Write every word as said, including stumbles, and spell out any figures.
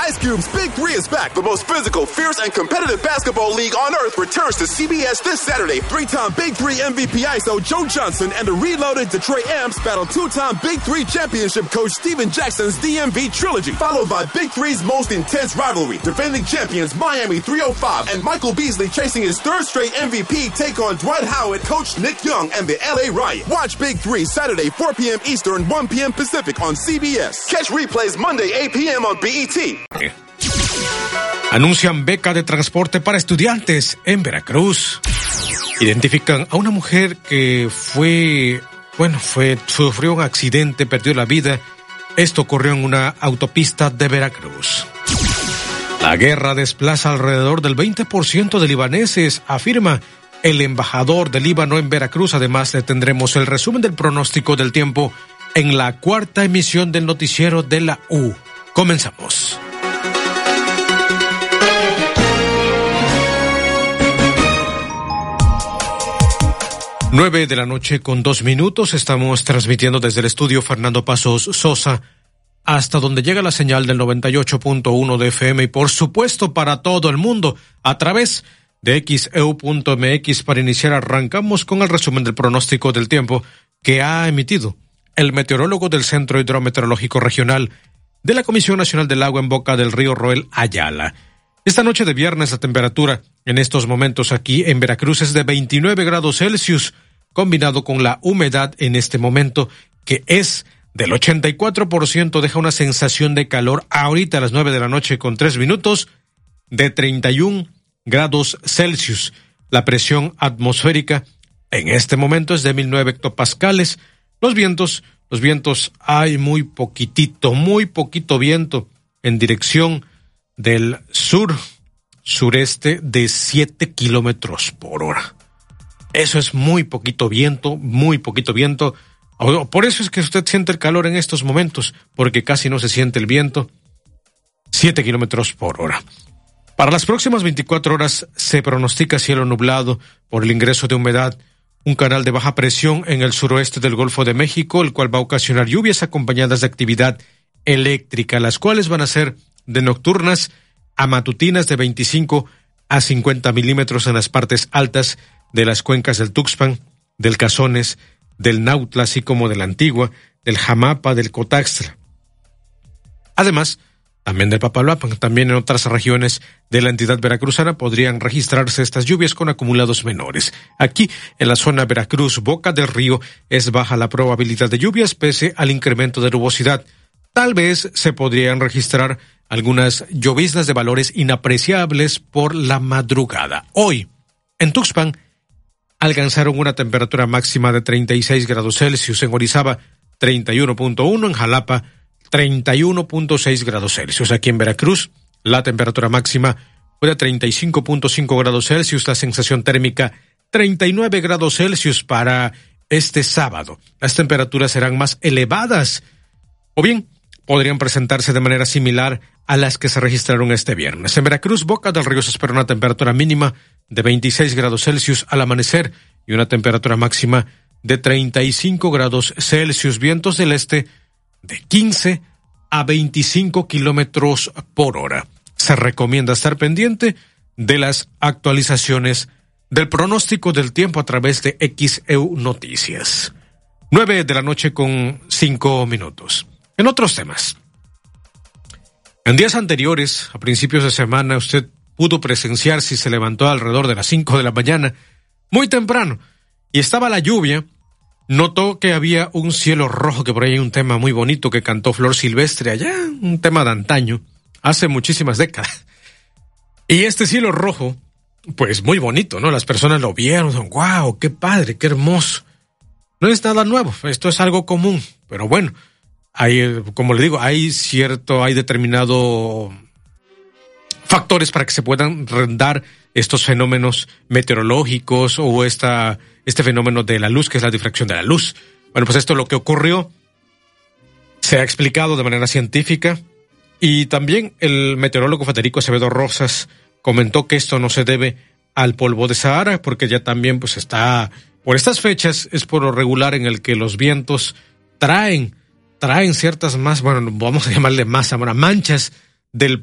Ice Cube's Big Three is back. The most physical, fierce, and competitive basketball league on earth returns to C B S this Saturday. Three-time Big Three M V P I S O Joe Johnson and the reloaded Detroit Amps battle two-time Big Three championship coach Steven Jackson's D M V trilogy, followed by Big Three's most intense rivalry. Defending champions Miami three oh five and Michael Beasley chasing his third straight M V P take on Dwight Howard, Coach Nick Young, and the L A Riot. Watch Big Three Saturday four p.m. Eastern, one p.m. Pacific on C B S. Catch replays Monday eight p.m. on B E T. Anuncian beca de transporte para estudiantes en Veracruz. Identifican a una mujer que fue, bueno, fue, sufrió un accidente, perdió la vida. Esto ocurrió en una autopista de Veracruz. La guerra desplaza alrededor del veinte por ciento de libaneses, afirma el embajador de Líbano en Veracruz. Además, le tendremos el resumen del pronóstico del tiempo en la cuarta emisión del noticiero de la U. Comenzamos. Nueve de la noche con dos minutos. Estamos transmitiendo desde el estudio Fernando Pasos Sosa, hasta donde llega la señal del noventa y ocho punto uno de F M y por supuesto para todo el mundo a través de X E U punto M X. Para iniciar arrancamos con el resumen del pronóstico del tiempo que ha emitido el meteorólogo del Centro Hidrometeorológico Regional de la Comisión Nacional del Agua en Boca del Río, Roel Ayala. Esta noche de viernes la temperatura en estos momentos aquí en Veracruz es de veintinueve grados Celsius, combinado con la humedad en este momento que es del ochenta y cuatro por ciento, deja una sensación de calor ahorita a las nueve de la noche con tres minutos de treinta y un grados Celsius. La presión atmosférica en este momento es de mil nueve hectopascales. Los vientos, los vientos hay muy poquitito, muy poquito viento en dirección del sur, sureste de siete kilómetros por hora. Eso es muy poquito viento, muy poquito viento. Por eso es que usted siente el calor en estos momentos, porque casi no se siente el viento. siete kilómetros por hora. Para las próximas veinticuatro horas se pronostica cielo nublado por el ingreso de humedad, un canal de baja presión en el suroeste del Golfo de México, el cual va a ocasionar lluvias acompañadas de actividad eléctrica, las cuales van a ser de nocturnas a matutinas de veinticinco a cincuenta milímetros en las partes altas de las cuencas del Tuxpan, del Cazones, del Nautla, así como de la Antigua, del Jamapa, del Cotaxtla. Además, también del Papaloapan, también en otras regiones de la entidad veracruzana podrían registrarse estas lluvias con acumulados menores. Aquí, en la zona Veracruz, Boca del Río, es baja la probabilidad de lluvias pese al incremento de nubosidad. Tal vez se podrían registrar algunas lloviznas de valores inapreciables por la madrugada. Hoy, en Tuxpan, alcanzaron una temperatura máxima de treinta y seis grados Celsius, en Orizaba treinta y uno punto uno, en Jalapa treinta y uno punto seis grados Celsius. Aquí en Veracruz, la temperatura máxima fue de treinta y cinco punto cinco grados Celsius, la sensación térmica treinta y nueve grados Celsius para este sábado. Las temperaturas serán más elevadas, o bien podrían presentarse de manera similar a las que se registraron este viernes. En Veracruz, Boca del Río, se espera una temperatura mínima de veintiséis grados Celsius al amanecer y una temperatura máxima de treinta y cinco grados Celsius. Vientos del este de quince a veinticinco kilómetros por hora. Se recomienda estar pendiente de las actualizaciones del pronóstico del tiempo a través de X E U Noticias. Nueve de la noche con cinco minutos. En otros temas, en días anteriores, a principios de semana, usted pudo presenciar, si se levantó alrededor de las cinco de la mañana, muy temprano, y estaba la lluvia, notó que había un cielo rojo, que por ahí hay un tema muy bonito que cantó Flor Silvestre allá, un tema de antaño, hace muchísimas décadas. Y este cielo rojo, pues muy bonito, ¿no? Las personas lo vieron, son, wow, qué padre, qué hermoso. No es nada nuevo, esto es algo común, pero bueno, hay, como le digo, hay cierto, hay determinado factores para que se puedan dar estos fenómenos meteorológicos o esta, este fenómeno de la luz, que es la difracción de la luz. Bueno, pues esto es lo que ocurrió, se ha explicado de manera científica, y también el meteorólogo Federico Acevedo Rosas comentó que esto no se debe al polvo de Sahara, porque ya también pues está, por estas fechas, es por lo regular en el que los vientos traen traen ciertas más, bueno, vamos a llamarle masa, manchas del